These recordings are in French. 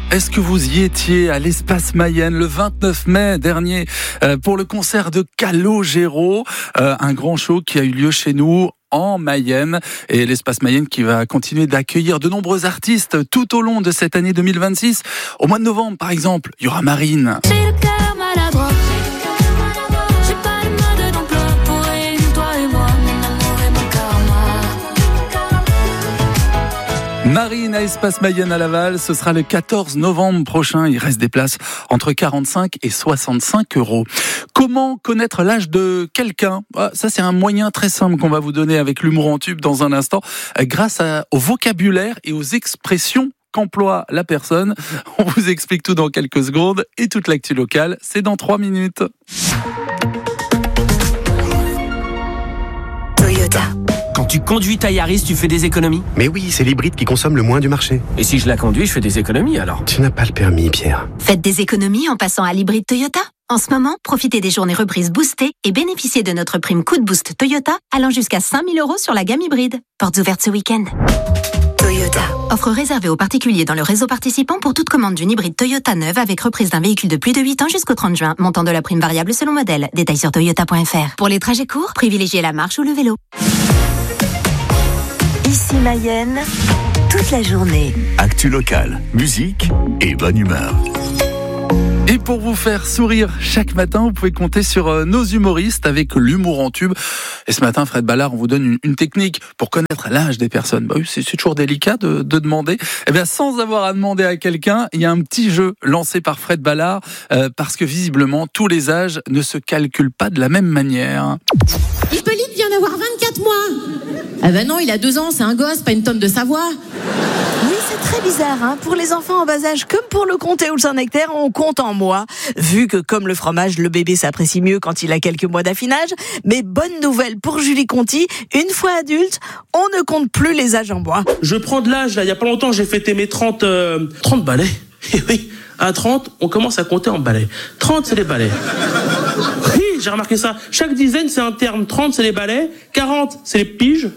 est-ce que vous y étiez à l'Espace Mayenne le 29 mai dernier pour le concert de Calogero, un grand show qui a eu lieu chez nous en Mayenne, et l'Espace Mayenne qui va continuer d'accueillir de nombreux artistes tout au long de cette année 2026. Au mois de novembre, par exemple, il y aura Marine. J'ai le cœur maladroit, j'ai pas le mode d'emploi pour une, toi et moi, mon amour et mon karma. Marine à Espace Mayenne à Laval, ce sera le 14 novembre prochain. Il reste des places entre 45 et 65 €. Comment connaître l'âge de quelqu'un ? Ça, c'est un moyen très simple qu'on va vous donner avec l'humour en tube dans un instant, grâce au vocabulaire et aux expressions qu'emploie la personne. On vous explique tout dans quelques secondes, et toute l'actu locale, c'est dans 3 minutes. Toyota. Quand tu conduis ta Yaris, tu fais des économies ? Mais oui, c'est l'hybride qui consomme le moins du marché. Et si je la conduis, je fais des économies alors ? Tu n'as pas le permis, Pierre. Faites des économies en passant à l'hybride Toyota. En ce moment, profitez des journées reprises boostées et bénéficiez de notre prime coup de boost Toyota allant jusqu'à 5 000 € sur la gamme hybride. Portes ouvertes ce week-end. Toyota. Offre réservée aux particuliers dans le réseau participant pour toute commande d'une hybride Toyota neuve avec reprise d'un véhicule de plus de 8 ans jusqu'au 30 juin. Montant de la prime variable selon modèle. Détails sur toyota.fr. Pour les trajets courts, privilégiez la marche ou le vélo. Ici Mayenne, toute la journée. Actu locale, musique et bonne humeur. Et pour vous faire sourire chaque matin, vous pouvez compter sur nos humoristes avec l'humour en tube. Et ce matin, Fred Ballard, on vous donne une technique pour connaître l'âge des personnes. Bah oui, c'est toujours délicat de demander. Eh bien, sans avoir à demander à quelqu'un, il y a un petit jeu lancé par Fred Ballard, parce que visiblement, tous les âges ne se calculent pas de la même manière. Hippolyte vient d'avoir 24 mois. Ah ben non, il a 2 ans, c'est un gosse, pas une tonne de savoir. Oui, c'est très bizarre, hein. Pour les enfants en bas âge, comme pour le comté ou le Saint-Nectaire, on compte en mois. Vu que, comme le fromage, le bébé s'apprécie mieux quand il a quelques mois d'affinage. Mais bonne nouvelle pour Julie Conti, une fois adulte, on ne compte plus les âges en bois. Je prends de l'âge, là, il y a pas longtemps, j'ai fêté mes 30 balais. Et oui, à 30, on commence à compter en balais. 30, c'est les balais. Oui, j'ai remarqué ça. Chaque dizaine, c'est un terme. 30, c'est les balais. 40, c'est les piges.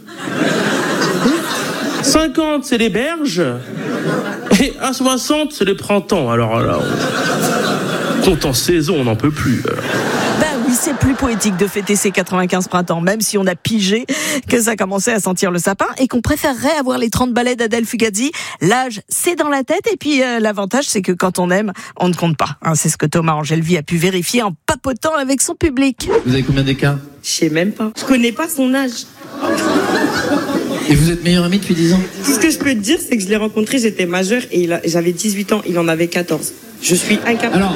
50, c'est les berges. Et à 60, c'est les printemps. Alors là, on compte en saison, on n'en peut plus. Ben oui, c'est plus poétique de fêter ses 95 printemps, même si on a pigé que ça commençait à sentir le sapin et qu'on préférerait avoir les 30 balais d'Adèle Fugazi. L'âge, c'est dans la tête, et puis l'avantage, c'est que quand on aime, on ne compte pas. Hein, c'est ce que Thomas Angelvi a pu vérifier en papotant avec son public. Vous avez combien d'écart ? Je sais même pas. Je connais pas son âge. Et vous êtes meilleur ami depuis 10 ans ? Tout ce que je peux te dire, c'est que je l'ai rencontré, j'étais majeure et j'avais 18 ans, il en avait 14. Je suis incapable. Alors,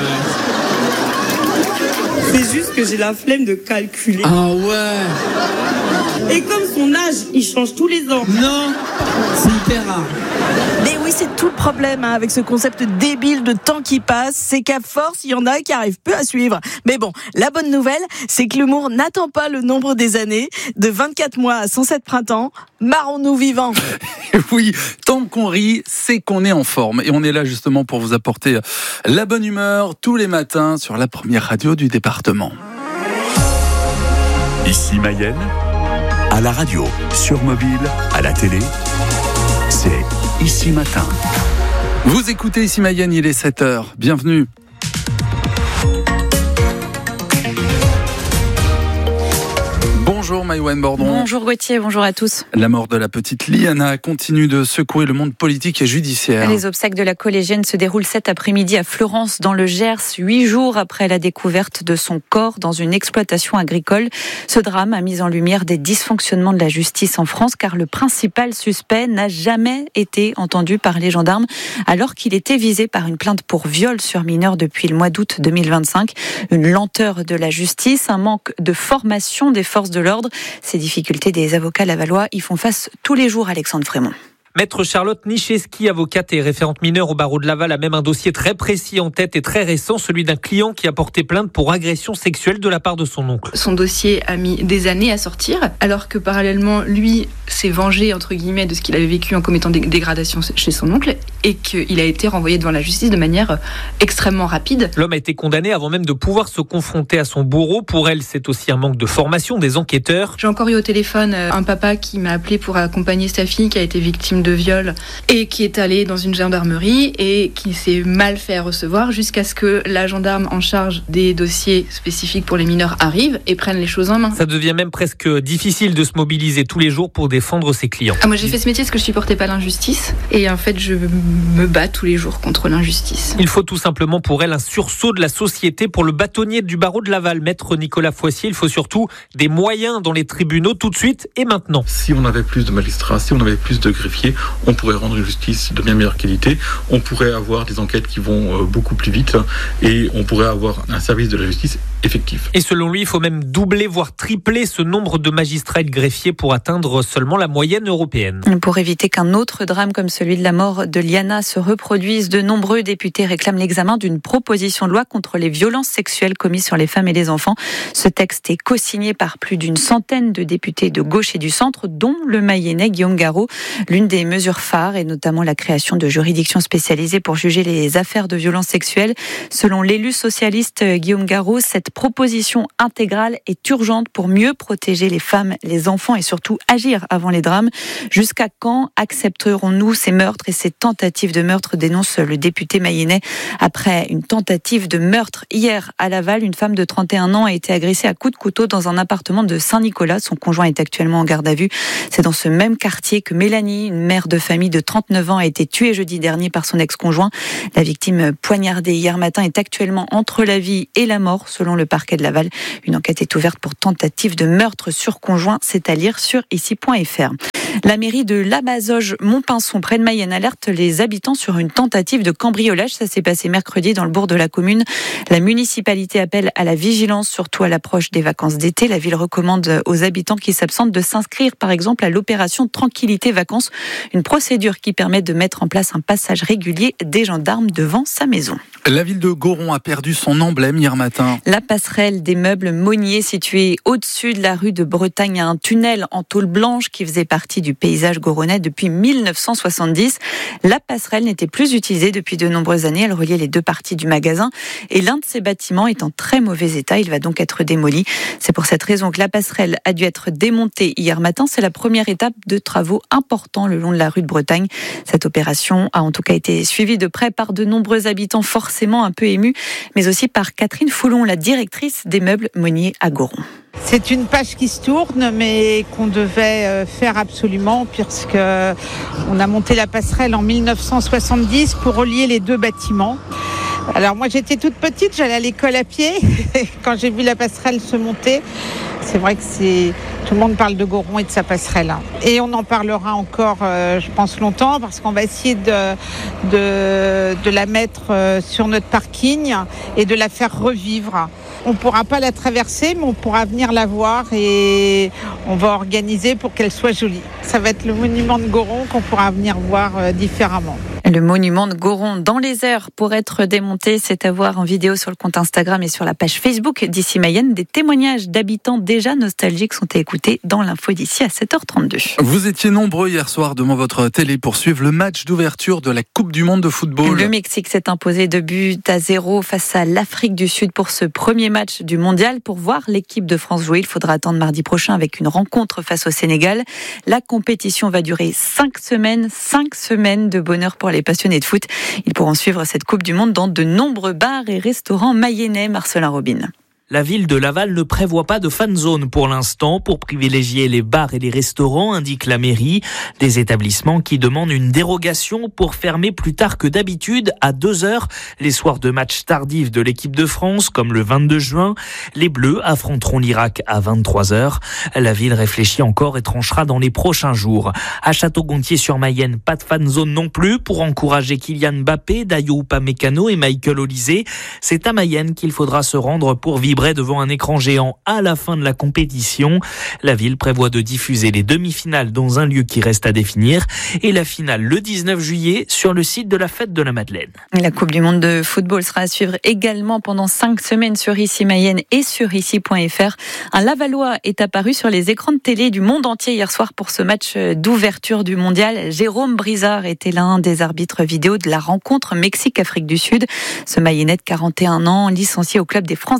C'est juste que j'ai la flemme de calculer. Ah ouais. Et comme son âge, il change tous les ans. Non, c'est hyper rare. Mais oui, c'est tout le problème avec ce concept débile de temps qui passe, c'est qu'à force, il y en a qui arrivent peu à suivre. Mais bon, la bonne nouvelle, c'est que l'humour n'attend pas le nombre des années. De 24 mois à 107 printemps, marrons-nous vivants. Oui, tant qu'on rit, c'est qu'on est en forme. Et on est là justement pour vous apporter la bonne humeur tous les matins sur la première radio du département. Ici Mayenne, à la radio, sur mobile, à la télé, c'est Ici Matin. Vous écoutez Ici Mayenne, il est 7h. Bienvenue. Bonjour Maïwenn Bordon. Bonjour Gauthier, bonjour à tous. La mort de la petite Liana continue de secouer le monde politique et judiciaire. Les obsèques de la collégienne se déroulent cet après-midi à Fleurance dans le Gers, 8 jours après la découverte de son corps dans une exploitation agricole. Ce drame a mis en lumière des dysfonctionnements de la justice en France car le principal suspect n'a jamais été entendu par les gendarmes alors qu'il était visé par une plainte pour viol sur mineur depuis le mois d'août 2025. Une lenteur de la justice, un manque de formation des forces de l'ordre. Ces difficultés des avocats lavallois y font face tous les jours, Alexandre Frémont. Maître Charlotte Nicheski, avocate et référente mineure au barreau de Laval, a même un dossier très précis en tête et très récent, celui d'un client qui a porté plainte pour agression sexuelle de la part de son oncle. Son dossier a mis des années à sortir, alors que parallèlement, lui s'est vengé, entre guillemets, de ce qu'il avait vécu en commettant des dégradations chez son oncle, et qu'il a été renvoyé devant la justice de manière extrêmement rapide. L'homme a été condamné avant même de pouvoir se confronter à son bourreau. Pour elle, c'est aussi un manque de formation des enquêteurs. J'ai encore eu au téléphone un papa qui m'a appelé pour accompagner sa fille qui a été victime plainte de viol et qui est allé dans une gendarmerie et qui s'est mal fait recevoir jusqu'à ce que la gendarme en charge des dossiers spécifiques pour les mineurs arrive et prenne les choses en main. Ça devient même presque difficile de se mobiliser tous les jours pour défendre ses clients. Moi j'ai fait ce métier parce que je supportais pas l'injustice et en fait je me bats tous les jours contre l'injustice. Il faut tout simplement pour elle un sursaut de la société. Pour le bâtonnier du barreau de Laval, maître Nicolas Foissier, il faut surtout des moyens dans les tribunaux tout de suite et maintenant. Si on avait plus de magistrats, si on avait plus de greffiers, on pourrait rendre une justice de bien meilleure qualité, on pourrait avoir des enquêtes qui vont beaucoup plus vite et on pourrait avoir un service de la justice effectif. Et selon lui, il faut même doubler, voire tripler ce nombre de magistrats et de greffiers pour atteindre seulement la moyenne européenne. Pour éviter qu'un autre drame comme celui de la mort de Liana se reproduise, de nombreux députés réclament l'examen d'une proposition de loi contre les violences sexuelles commises sur les femmes et les enfants. Ce texte est co-signé par plus d'une centaine de députés de gauche et du centre, dont le Mayennais Guillaume Garot. L'une des mesures phares est notamment la création de juridictions spécialisées pour juger les affaires de violences sexuelles. Selon l'élu socialiste Guillaume Garot, cette proposition intégrale est urgente pour mieux protéger les femmes, les enfants et surtout agir avant les drames. Jusqu'à quand accepterons-nous ces meurtres et ces tentatives de meurtre, dénonce le député mayennais. Après une tentative de meurtre hier à Laval, une femme de 31 ans a été agressée à coups de couteau dans un appartement de Saint-Nicolas. Son conjoint est actuellement en garde à vue. C'est dans ce même quartier que Mélanie, une mère de famille de 39 ans, a été tuée jeudi dernier par son ex-conjoint. La victime poignardée hier matin est actuellement entre la vie et la mort, selon le parquet de Laval. Une enquête est ouverte pour tentative de meurtre sur conjoint, c'est à lire sur ici.fr. La mairie de Labazoge-Montpinçon, près de Mayenne, alerte les habitants sur une tentative de cambriolage. Ça s'est passé mercredi dans le bourg de la commune. La municipalité appelle à la vigilance, surtout à l'approche des vacances d'été. La ville recommande aux habitants qui s'absentent de s'inscrire, par exemple, à l'opération Tranquillité Vacances, une procédure qui permet de mettre en place un passage régulier des gendarmes devant sa maison. La ville de Goron a perdu son emblème hier matin. La passerelle des meubles Monnier, située au-dessus de la rue de Bretagne, a un tunnel en tôle blanche qui faisait partie du paysage goronnais depuis 1970. La passerelle n'était plus utilisée depuis de nombreuses années. Elle reliait les deux parties du magasin et l'un de ces bâtiments est en très mauvais état. Il va donc être démoli. C'est pour cette raison que la passerelle a dû être démontée hier matin. C'est la première étape de travaux importants le long de la rue de Bretagne. Cette opération a en tout cas été suivie de près par de nombreux habitants forcément un peu émus, mais aussi par Catherine Foulon, la directrice des meubles Monnier à Goron. C'est une page qui se tourne, mais qu'on devait faire absolument, puisque on a monté la passerelle en 1970 pour relier les deux bâtiments. Alors moi j'étais toute petite, j'allais à l'école à pied. Quand j'ai vu la passerelle se monter, c'est vrai que tout le monde parle de Goron et de sa passerelle. Et on en parlera encore, je pense, longtemps, parce qu'on va essayer de la mettre sur notre parking et de la faire revivre. On ne pourra pas la traverser, mais on pourra venir la voir et on va organiser pour qu'elle soit jolie. Ça va être le monument de Goron qu'on pourra venir voir différemment. Le monument de Goron dans les airs pour être démonté, c'est à voir en vidéo sur le compte Instagram et sur la page Facebook d'Ici Mayenne. Des témoignages d'habitants déjà nostalgiques sont à écouter dans l'info d'ici à 7h32. Vous étiez nombreux hier soir devant votre télé pour suivre le match d'ouverture de la Coupe du Monde de football. Le Mexique s'est imposé 2-0 face à l'Afrique du Sud pour ce premier match du mondial. Pour voir l'équipe de France jouer, il faudra attendre mardi prochain avec une rencontre face au Sénégal. La compétition va durer 5 semaines de bonheur pour les passionnés de foot. Ils pourront suivre cette Coupe du Monde dans de nombreux bars et restaurants mayennais. Marcelin Robin. La ville de Laval ne prévoit pas de fan zone pour l'instant pour privilégier les bars et les restaurants, indique la mairie. Des établissements qui demandent une dérogation pour fermer plus tard que d'habitude à 2h les soirs de matchs tardifs de l'équipe de France, comme le 22 juin. Les Bleus affronteront l'Irak à 23h. La ville réfléchit encore et tranchera dans les prochains jours. À Château-Gontier-sur-Mayenne, pas de fan zone non plus pour encourager Kylian Mbappé, Dayo Upamecano et Michael Olysée. C'est à Mayenne qu'il faudra se rendre pour vibrer devant un écran géant à la fin de la compétition. La ville prévoit de diffuser les demi-finales dans un lieu qui reste à définir et la finale le 19 juillet sur le site de la Fête de la Madeleine. La Coupe du Monde de football sera à suivre également pendant 5 semaines sur Ici Mayenne et sur ici.fr. Un Lavallois est apparu sur les écrans de télé du monde entier hier soir pour ce match d'ouverture du mondial. Jérôme Brizard était l'un des arbitres vidéo de la rencontre Mexique-Afrique du Sud. Ce Mayennais de 41 ans, licencié au club des Francs Archers à Laval,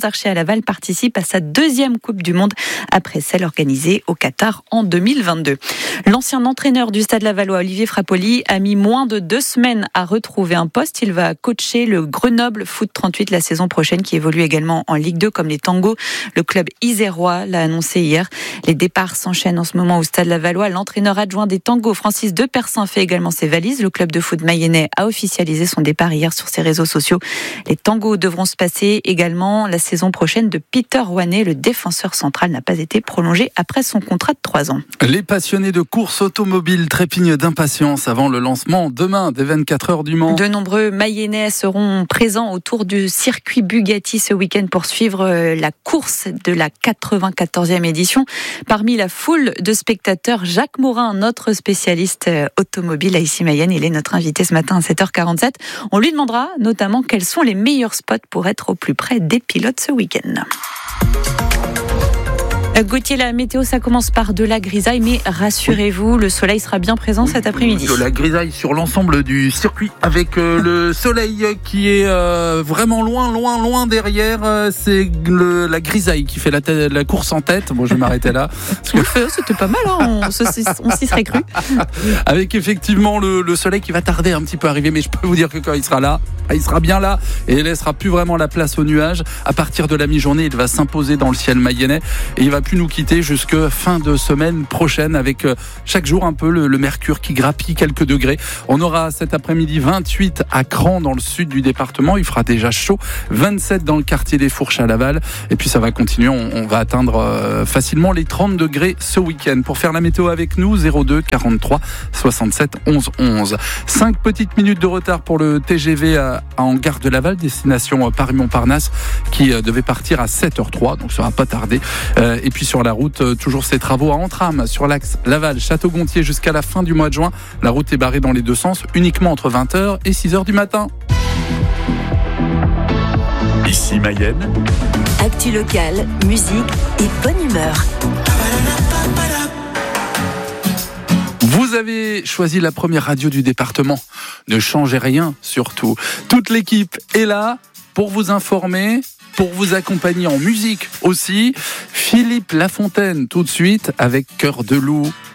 Laval participe à sa 2e Coupe du Monde après celle organisée au Qatar en 2022. L'ancien entraîneur du Stade Lavallois, Olivier Frappoli, a mis moins de 2 semaines à retrouver un poste. Il va coacher le Grenoble Foot 38 la saison prochaine, qui évolue également en Ligue 2 comme les Tangos. Le club isérois l'a annoncé hier. Les départs s'enchaînent en ce moment au Stade Lavallois. L'entraîneur adjoint des Tangos, Francis Depersin, fait également ses valises. Le club de foot mayennais a officialisé son départ hier sur ses réseaux sociaux. Les Tangos devront se passer également la saison prochaine de Peter Wanet. Le défenseur central n'a pas été prolongé après son contrat de 3 ans. Les passionnés de course automobile trépignent d'impatience avant le lancement demain des 24 heures du Mans. De nombreux Mayennais seront présents autour du circuit Bugatti ce week-end pour suivre la course de la 94e édition. Parmi la foule de spectateurs, Jacques Morin, notre spécialiste automobile à Issy-Mayenne, il est notre invité ce matin à 7h47. On lui demandera notamment quels sont les meilleurs spots pour être au plus près des pilotes ce week-end. Gauthier, la météo, ça commence par de la grisaille, mais rassurez-vous, le soleil sera bien présent cet après-midi. De la grisaille sur l'ensemble du circuit, avec le soleil qui est vraiment loin derrière. C'est la grisaille qui fait la course en tête. Bon, je vais m'arrêter là. Parce que... C'était pas mal, hein, on s'y serait cru. Avec effectivement le soleil qui va tarder un petit peu à arriver, mais je peux vous dire que quand il sera là, il sera bien là et il laissera plus vraiment la place aux nuages. À partir de la mi-journée, il va s'imposer dans le ciel mayennais et il va plus nous quitter jusqu'à fin de semaine prochaine, avec chaque jour un peu le mercure qui grappille quelques degrés. On aura cet après-midi 28 à Cran dans le sud du département, il fera déjà chaud, 27 dans le quartier des Fourches à Laval, et puis ça va continuer, on va atteindre facilement les 30 degrés ce week-end. Pour faire la météo avec nous, 02 43 67 11 11. 5 petites minutes de retard pour le TGV en gare de Laval, destination Paris-Montparnasse, qui devait partir à 7h03, donc ça va pas tarder. Et puis sur la route, toujours ces travaux à Entrammes sur l'axe Laval-Château-Gontier jusqu'à la fin du mois de juin. La route est barrée dans les deux sens, uniquement entre 20h et 6h du matin. Ici Mayenne. Actu locale, musique et bonne humeur. Vous avez choisi la première radio du département. Ne changez rien, surtout. Toute l'équipe est là pour vous informer, pour vous accompagner en musique aussi. Philippe Lafontaine, tout de suite, avec Cœur de loup.